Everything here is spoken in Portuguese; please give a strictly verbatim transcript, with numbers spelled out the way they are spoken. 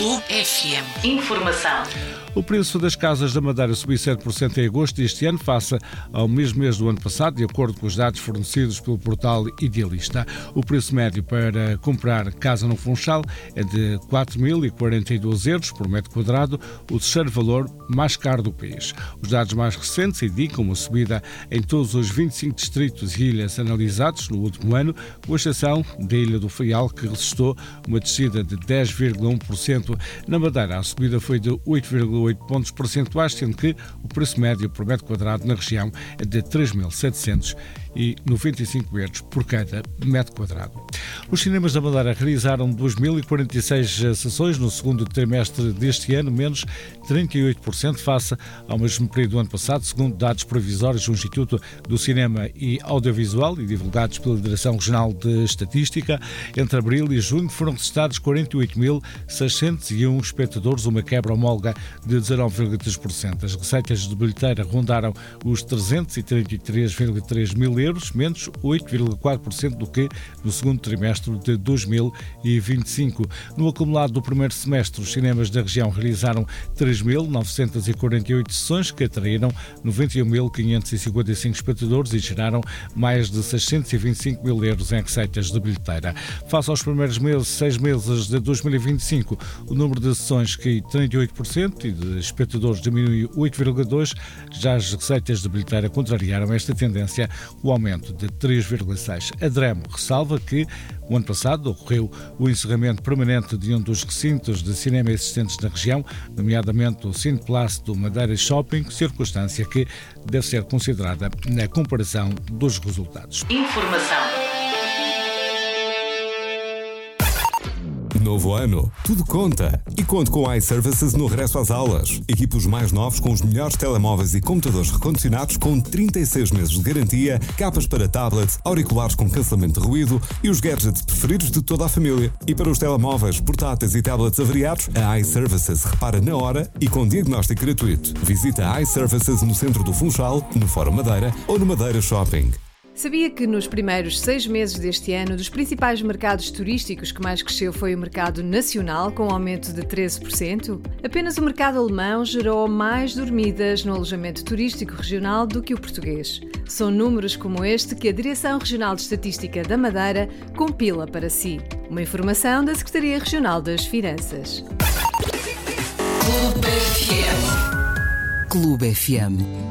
Clube F M. Informação. O preço das casas da Madeira subiu sete por cento em agosto deste ano, face ao mesmo mês do ano passado, de acordo com os dados fornecidos pelo portal Idealista. O preço médio para comprar casa no Funchal é de quatro mil e quarenta e dois euros por metro quadrado, o terceiro valor mais caro do país. Os dados mais recentes indicam uma subida em todos os vinte e cinco distritos e ilhas analisados no último ano, com exceção da Ilha do Faial, que registrou uma descida de dez vírgula um por cento. Na Madeira, a subida foi de oito vírgula oito pontos percentuais, sendo que o preço médio por metro quadrado na região é de três mil setecentos e noventa e cinco euros por cada metro quadrado. Os cinemas da Madeira realizaram dois mil e quarenta e seis sessões no segundo trimestre deste ano, menos trinta e oito por cento face ao mesmo período do ano passado, segundo dados provisórios do Instituto do Cinema e Audiovisual e divulgados pela Direção Regional de Estatística. Entre abril e junho foram registrados quarenta e oito mil seiscentos e um espectadores, uma quebra homóloga de dezanove vírgula três por cento. As receitas de bilheteira rondaram os trezentos e trinta e três vírgula três mil euros, menos oito vírgula quatro por cento do que no segundo trimestre de dois mil e vinte e cinco. No acumulado do primeiro semestre, os cinemas da região realizaram três mil novecentas e quarenta e oito sessões, que atraíram noventa e um mil quinhentos e cinquenta e cinco espectadores e geraram mais de seiscentos e vinte e cinco mil euros em receitas de bilheteira. Face aos primeiros meses, seis meses de dois mil e vinte e cinco, o número de sessões caiu trinta e oito por cento e de espectadores diminuiu oito vírgula dois por cento. Já as receitas de bilheteira contrariaram esta tendência, o aumento de três vírgula seis por cento. A Dremo ressalva que o ano passado ocorreu o encerramento permanente de um dos recintos de cinema existentes na região, nomeadamente o Cineplace do Madeira Shopping, circunstância que deve ser considerada na comparação dos resultados. Informação. Novo ano, tudo conta. E conte com a iServices no regresso às aulas. Equipe os mais novos com os melhores telemóveis e computadores recondicionados com trinta e seis meses de garantia, capas para tablets, auriculares com cancelamento de ruído e os gadgets preferidos de toda a família. E para os telemóveis, portáteis e tablets avariados, a iServices repara na hora e com diagnóstico gratuito. Visita a iServices no centro do Funchal, no Fórum Madeira ou no Madeira Shopping. Sabia que nos primeiros seis meses deste ano, dos principais mercados turísticos que mais cresceu foi o mercado nacional, com um aumento de treze por cento? Apenas o mercado alemão gerou mais dormidas no alojamento turístico regional do que o português. São números como este que a Direção Regional de Estatística da Madeira compila para si. Uma informação da Secretaria Regional das Finanças. Clube F M. Clube F M.